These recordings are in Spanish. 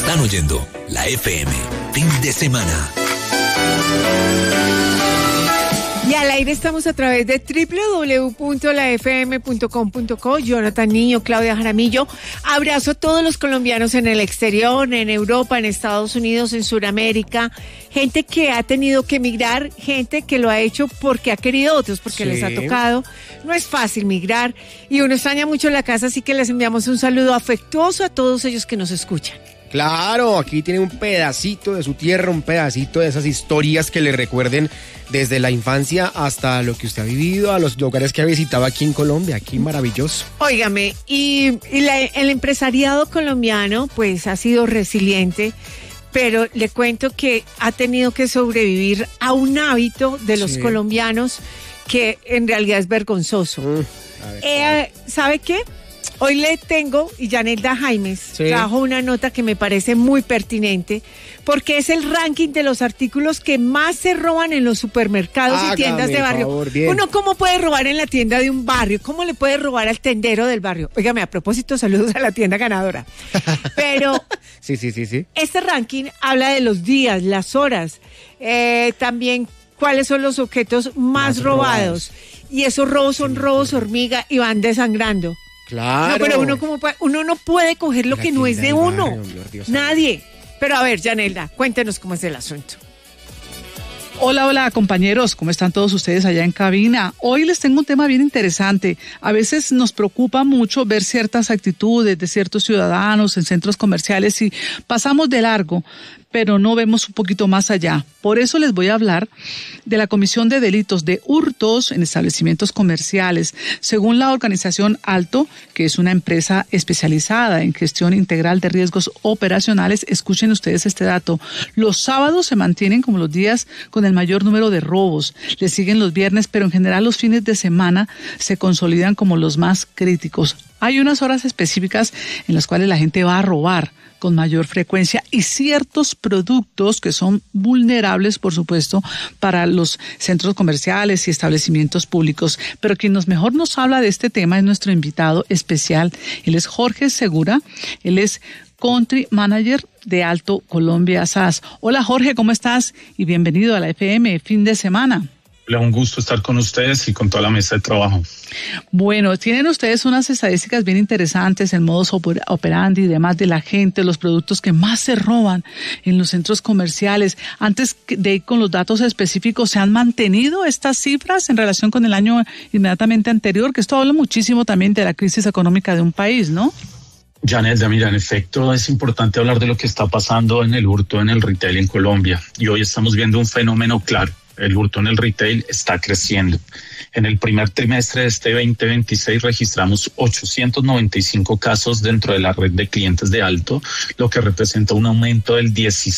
Están oyendo la FM, fin de semana. Y al aire estamos a través de www.lafm.com.co. Jonathan Niño, Claudia Jaramillo. Abrazo a todos los colombianos en el exterior, en Europa, en Estados Unidos, en Sudamérica. Gente que ha tenido que emigrar, gente que lo ha hecho porque ha querido, otros porque les ha tocado. No es fácil migrar y uno extraña mucho la casa, así que les enviamos un saludo afectuoso a todos ellos que nos escuchan. Claro, aquí tiene un pedacito de su tierra, un pedacito de esas historias que le recuerden desde la infancia hasta lo que usted ha vivido, a los lugares que ha visitado aquí en Colombia, aquí maravilloso. Óigame, el empresariado colombiano pues ha sido resiliente, pero le cuento que ha tenido que sobrevivir a un hábito de los colombianos que en realidad es vergonzoso. ¿Sabe qué? Hoy le tengo, y Yanelda Jaimes trajo una nota que me parece muy pertinente, porque es el ranking de los artículos que más se roban en los supermercados y tiendas de barrio. Uno, ¿cómo puede robar en la tienda de un barrio? ¿Cómo le puede robar al tendero del barrio? Óigame, a propósito, saludos a la tienda ganadora. Pero sí. Este ranking habla de los días, las horas, también cuáles son los objetos más robados. Y esos robos son robos hormiga y van desangrando. Claro. No, pero uno no puede coger lo que no es de uno. Nadie. Pero a ver, Yanelda, cuéntenos cómo es el asunto. Hola compañeros, ¿cómo están todos ustedes allá en cabina? Hoy les tengo un tema bien interesante. A veces nos preocupa mucho ver ciertas actitudes de ciertos ciudadanos en centros comerciales y pasamos de largo, pero no vemos un poquito más allá. Por eso les voy a hablar de la Comisión de Delitos de Hurtos en Establecimientos Comerciales. Según la organización Alto, que es una empresa especializada en gestión integral de riesgos operacionales, escuchen ustedes este dato. Los sábados se mantienen como los días con el mayor número de robos. Le siguen los viernes, pero en general los fines de semana se consolidan como los más críticos. Hay unas horas específicas en las cuales la gente va a robar con mayor frecuencia y ciertos productos que son vulnerables, por supuesto, para los centros comerciales y establecimientos públicos. Pero quien mejor nos habla de este tema es nuestro invitado especial. Él es Jorge Segura, él es Country Manager de Alto Colombia SAS. Hola Jorge, ¿cómo estás? Y bienvenido a la FM Fin de Semana. Un gusto estar con ustedes y con toda la mesa de trabajo. Bueno, tienen ustedes unas estadísticas bien interesantes, el modus operandi y demás de la gente, los productos que más se roban en los centros comerciales. Antes de ir con los datos específicos, ¿se han mantenido estas cifras en relación con el año inmediatamente anterior? Que esto habla muchísimo también de la crisis económica de un país, ¿no? Janelda, mira, en efecto es importante hablar de lo que está pasando en el hurto en el retail en Colombia. Y hoy estamos viendo un fenómeno claro. El hurto en el retail está creciendo. En el primer trimestre de este 2026 registramos 895 casos dentro de la red de clientes de Alto, lo que representa un aumento del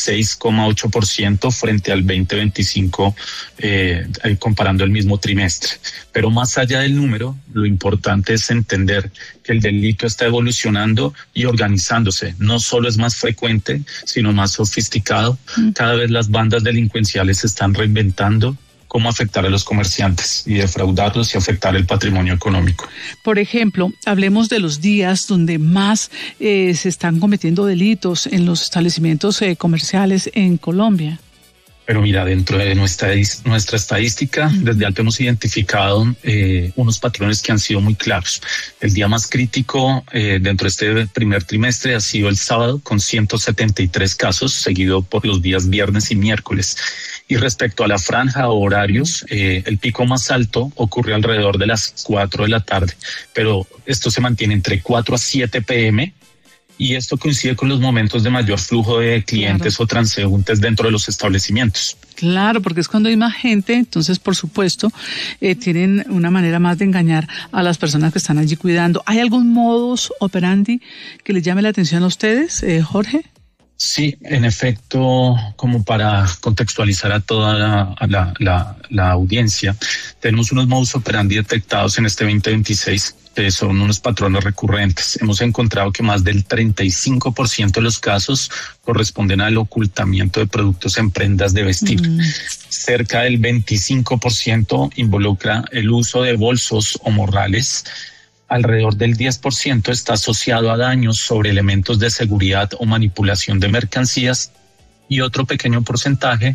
16,8% frente al 2025, comparando el mismo trimestre. Pero más allá del número, lo importante es entender que el delito está evolucionando y organizándose. No solo es más frecuente, sino más sofisticado. Cada vez las bandas delincuenciales se están reinventando cómo afectar a los comerciantes y defraudarlos y afectar el patrimonio económico. Por ejemplo, hablemos de los días donde más se están cometiendo delitos en los establecimientos comerciales en Colombia. Pero mira, dentro de nuestra estadística, desde Alto hemos identificado unos patrones que han sido muy claros. El día más crítico dentro de este primer trimestre ha sido el sábado, con 173 casos, seguido por los días viernes y miércoles. Y respecto a la franja o horarios, el pico más alto ocurrió alrededor de las 4 de la tarde, pero esto se mantiene entre 4 a 7 p.m., y esto coincide con los momentos de mayor flujo de clientes o transeúntes dentro de los establecimientos. Claro, porque es cuando hay más gente, entonces por supuesto tienen una manera más de engañar a las personas que están allí cuidando. ¿Hay algún modus operandi que les llame la atención a ustedes, Jorge? Sí, en efecto, como para contextualizar a toda la audiencia, tenemos unos modus operandi detectados en este 2026 que son unos patrones recurrentes. Hemos encontrado que más del 35% de los casos corresponden al ocultamiento de productos en prendas de vestir. Cerca del 25% involucra el uso de bolsos o morrales. alrededor del 10% está asociado a daños sobre elementos de seguridad o manipulación de mercancías, y otro pequeño porcentaje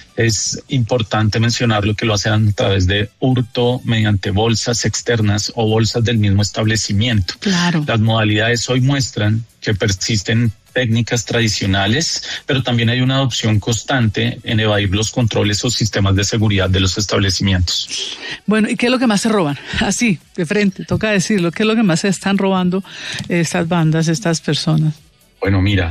es importante mencionarlo que lo hacen a través de hurto mediante bolsas externas o bolsas del mismo establecimiento. Claro. Las modalidades hoy muestran que persisten técnicas tradicionales, pero también hay una adopción constante en evadir los controles o sistemas de seguridad de los establecimientos. Bueno, ¿y qué es lo que más se roban? Así, de frente, toca decirlo. ¿Qué es lo que más se están robando estas bandas, estas personas? Bueno, mira,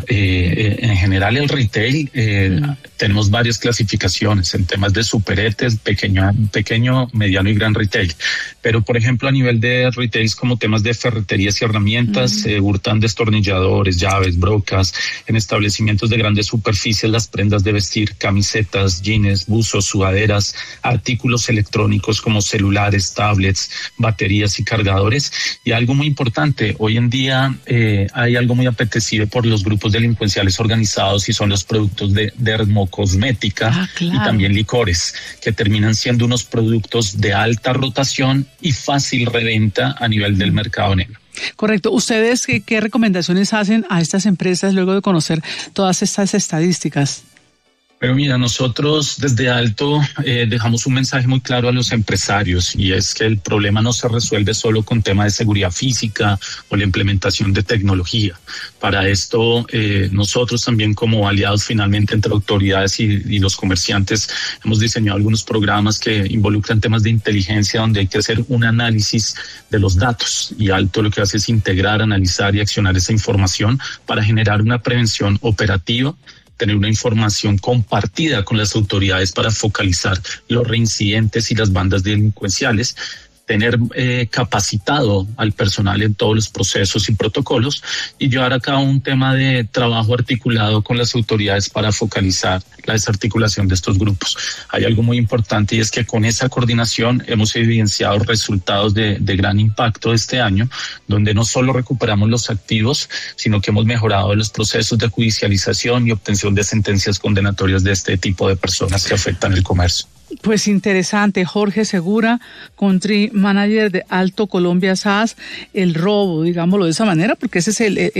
en general el retail tenemos varias clasificaciones en temas de superetes, pequeño, mediano y gran retail. Pero, por ejemplo, a nivel de retails como temas de ferreterías y herramientas, hurtan destornilladores, llaves, brocas. En establecimientos de grandes superficies, las prendas de vestir, camisetas, jeans, buzos, sudaderas, artículos electrónicos como celulares, tablets, baterías y cargadores. Y algo muy importante, hoy en día hay algo muy apetecido por los grupos delincuenciales organizados y son los productos de dermocosmética y también licores, que terminan siendo unos productos de alta rotación y fácil reventa a nivel del mercado negro. Correcto. ¿Ustedes qué recomendaciones hacen a estas empresas luego de conocer todas estas estadísticas? Pero mira, nosotros desde Alto dejamos un mensaje muy claro a los empresarios, y es que el problema no se resuelve solo con temas de seguridad física o la implementación de tecnología. Para esto, nosotros también como aliados finalmente entre autoridades y los comerciantes hemos diseñado algunos programas que involucran temas de inteligencia donde hay que hacer un análisis de los datos, y Alto lo que hace es integrar, analizar y accionar esa información para generar una prevención operativa, tener una información compartida con las autoridades para focalizar los reincidentes y las bandas delincuenciales, tener capacitado al personal en todos los procesos y protocolos y llevar a cabo un tema de trabajo articulado con las autoridades para focalizar la desarticulación de estos grupos. Hay algo muy importante, y es que con esa coordinación hemos evidenciado resultados de gran impacto este año, donde no solo recuperamos los activos, sino que hemos mejorado los procesos de judicialización y obtención de sentencias condenatorias de este tipo de personas que afectan el comercio. Pues interesante. Jorge Segura, Country Manager de Alto Colombia SAS, el robo, digámoslo de esa manera, porque ese es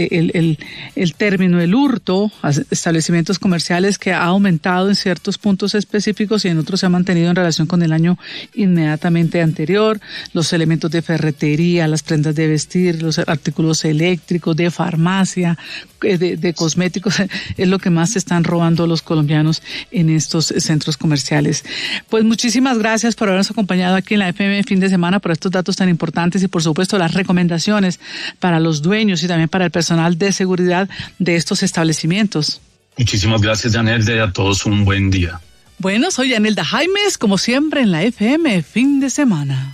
el término, el hurto a establecimientos comerciales, que ha aumentado en ciertos puntos específicos y en otros se ha mantenido en relación con el año inmediatamente anterior. Los elementos de ferretería, las prendas de vestir, los artículos eléctricos, de farmacia, de cosméticos, es lo que más se están robando los colombianos en estos centros comerciales. Pues muchísimas gracias por habernos acompañado aquí en la FM Fin de Semana, por estos datos tan importantes y por supuesto las recomendaciones para los dueños y también para el personal de seguridad de estos establecimientos. Muchísimas gracias, Yanelda, y a todos un buen día. Bueno, soy Yanelda Jaimes, como siempre en la FM Fin de Semana.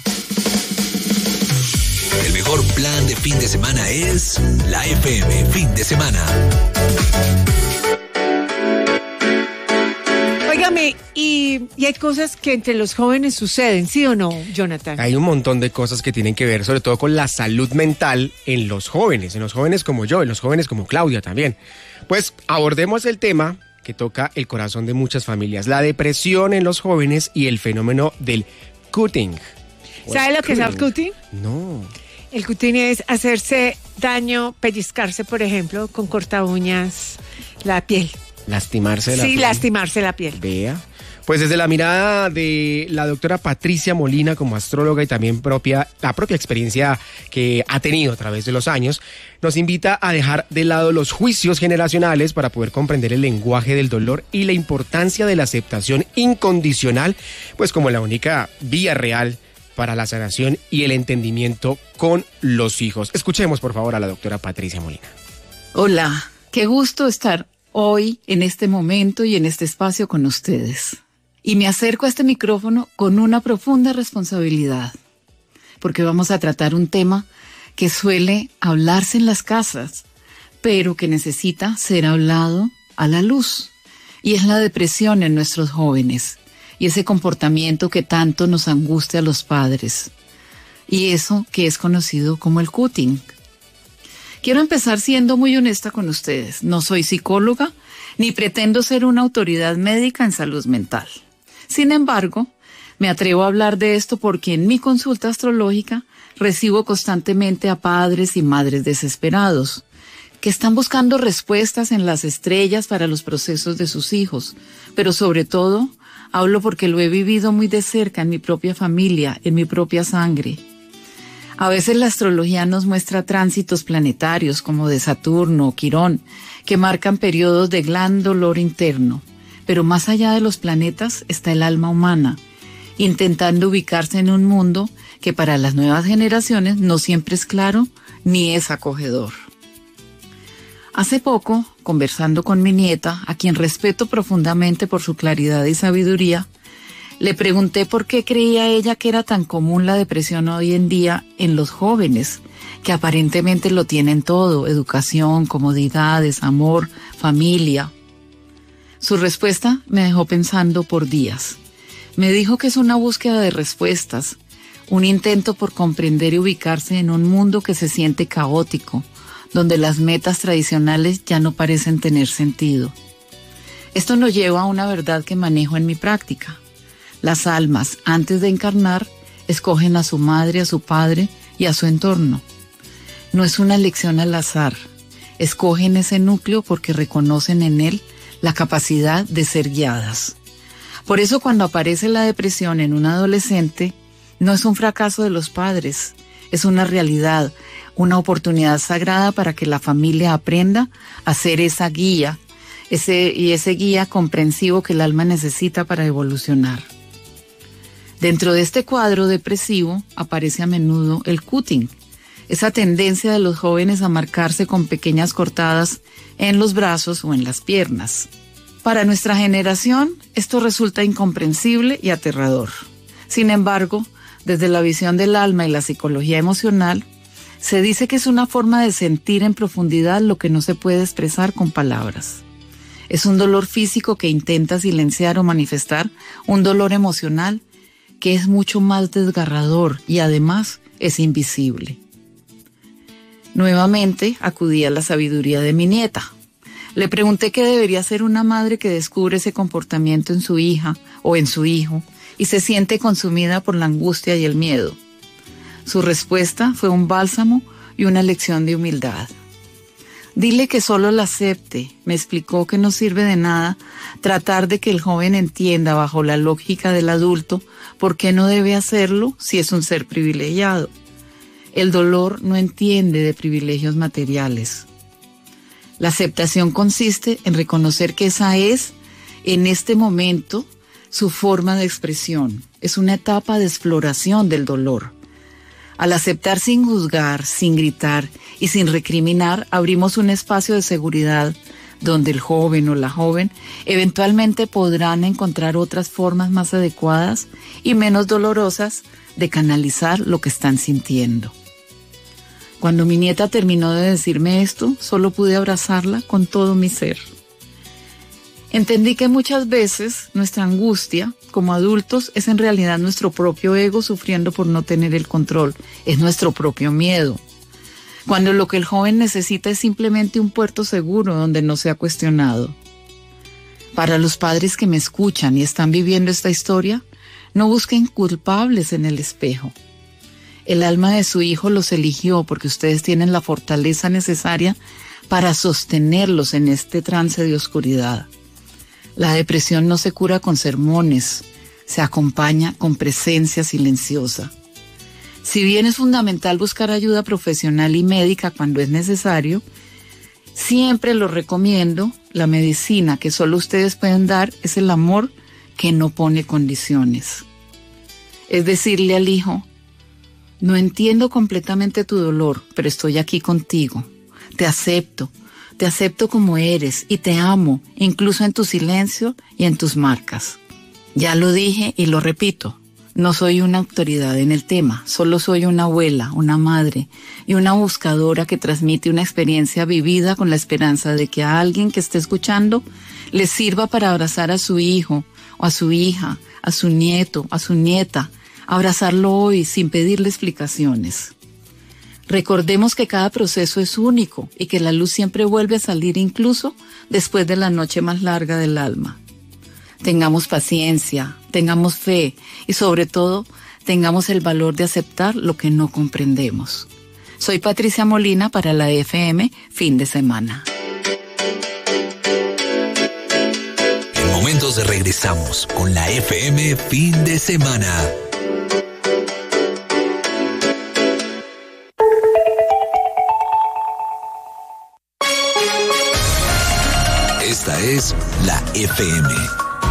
El mejor plan de fin de semana es la FM Fin de Semana. Óigame, y hay cosas que entre los jóvenes suceden, ¿sí o no, Jonathan? Hay un montón de cosas que tienen que ver, sobre todo con la salud mental en los jóvenes como yo, en los jóvenes como Claudia también. Pues abordemos el tema que toca el corazón de muchas familias, la depresión en los jóvenes y el fenómeno del cutting. ¿Sabe lo que es el cutting? No. El cutting es hacerse daño, pellizcarse, por ejemplo, con corta uñas, la piel. Lastimarse la piel. Sí, lastimarse la piel. Vea. Pues desde la mirada de la doctora Patricia Molina como astróloga y también la propia experiencia que ha tenido a través de los años, nos invita a dejar de lado los juicios generacionales para poder comprender el lenguaje del dolor y la importancia de la aceptación incondicional, pues como la única vía real para la sanación y el entendimiento con los hijos. Escuchemos por favor a la doctora Patricia Molina. Hola, qué gusto estar hoy en este momento y en este espacio con ustedes. Y me acerco a este micrófono con una profunda responsabilidad, porque vamos a tratar un tema que suele hablarse en las casas, pero que necesita ser hablado a la luz. Y es la depresión en nuestros jóvenes y ese comportamiento que tanto nos angustia a los padres. Y eso que es conocido como el cutting. Quiero empezar siendo muy honesta con ustedes. No soy psicóloga ni pretendo ser una autoridad médica en salud mental. Sin embargo, me atrevo a hablar de esto porque en mi consulta astrológica Recibo constantemente a padres y madres desesperados que están buscando respuestas en las estrellas para los procesos de sus hijos, pero sobre todo hablo porque lo he vivido muy de cerca en mi propia familia, en mi propia sangre. A veces la astrología nos muestra tránsitos planetarios como de Saturno o Quirón, que marcan periodos de gran dolor interno, pero más allá de los planetas está el alma humana, intentando ubicarse en un mundo que para las nuevas generaciones no siempre es claro ni es acogedor. Hace poco, conversando con mi nieta, a quien respeto profundamente por su claridad y sabiduría, le pregunté por qué creía ella que era tan común la depresión hoy en día en los jóvenes, que aparentemente lo tienen todo: educación, comodidades, amor, familia. Su respuesta me dejó pensando por días. Me dijo que es una búsqueda de respuestas, un intento por comprender y ubicarse en un mundo que se siente caótico, donde las metas tradicionales ya no parecen tener sentido. Esto nos lleva a una verdad que manejo en mi práctica. Las almas, antes de encarnar, escogen a su madre, a su padre y a su entorno. No es una elección al azar. Escogen ese núcleo porque reconocen en él la capacidad de ser guiadas. Por eso cuando aparece la depresión en un adolescente, no es un fracaso de los padres, es una realidad, una oportunidad sagrada para que la familia aprenda a ser esa guía, ese guía comprensivo que el alma necesita para evolucionar. Dentro de este cuadro depresivo aparece a menudo el cutting, esa tendencia de los jóvenes a marcarse con pequeñas cortadas en los brazos o en las piernas. Para nuestra generación, esto resulta incomprensible y aterrador. Sin embargo, desde la visión del alma y la psicología emocional, se dice que es una forma de sentir en profundidad lo que no se puede expresar con palabras. Es un dolor físico que intenta silenciar o manifestar un dolor emocional que es mucho más desgarrador y además es invisible. Nuevamente acudí a la sabiduría de mi nieta. Le pregunté qué debería hacer una madre que descubre ese comportamiento en su hija o en su hijo y se siente consumida por la angustia y el miedo. Su respuesta fue un bálsamo y una lección de humildad. Dile que solo la acepte. Me explicó que no sirve de nada tratar de que el joven entienda bajo la lógica del adulto por qué no debe hacerlo si es un ser privilegiado. El dolor no entiende de privilegios materiales. La aceptación consiste en reconocer que esa es, en este momento, su forma de expresión. Es una etapa de exploración del dolor. Al aceptar sin juzgar, sin gritar y sin recriminar, abrimos un espacio de seguridad donde el joven o la joven eventualmente podrán encontrar otras formas más adecuadas y menos dolorosas de canalizar lo que están sintiendo. Cuando mi nieta terminó de decirme esto, solo pude abrazarla con todo mi ser. Entendí que muchas veces nuestra angustia como adultos es en realidad nuestro propio ego sufriendo por no tener el control, es nuestro propio miedo. Cuando lo que el joven necesita es simplemente un puerto seguro donde no sea cuestionado. Para los padres que me escuchan y están viviendo esta historia, no busquen culpables en el espejo. El alma de su hijo los eligió porque ustedes tienen la fortaleza necesaria para sostenerlos en este trance de oscuridad. La depresión no se cura con sermones, se acompaña con presencia silenciosa. Si bien es fundamental buscar ayuda profesional y médica cuando es necesario, siempre lo recomiendo, la medicina que solo ustedes pueden dar es el amor que no pone condiciones. Es decirle al hijo, no entiendo completamente tu dolor, pero estoy aquí contigo, te acepto como eres y te amo, incluso en tu silencio y en tus marcas. Ya lo dije y lo repito, no soy una autoridad en el tema, solo soy una abuela, una madre y una buscadora que transmite una experiencia vivida con la esperanza de que a alguien que esté escuchando le sirva para abrazar a su hijo o a su hija, a su nieto, a su nieta, abrazarlo hoy sin pedirle explicaciones. Recordemos que cada proceso es único y que la luz siempre vuelve a salir incluso después de la noche más larga del alma. Tengamos paciencia, tengamos fe y sobre todo tengamos el valor de aceptar lo que no comprendemos. Soy Patricia Molina para la FM Fin de Semana. En momentos regresamos con la FM Fin de Semana. Esta es la FM